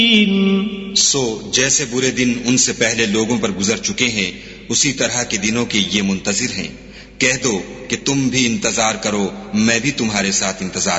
सो जैसे बुरे दिन उनसे पहले लोगों पर गुजर चुके हैं, उसी तरह के दिनों के ये मुंतजिर हैं। कह दो कि तुम भी इंतजार करो, मैं भी तुम्हारे साथ इंतजार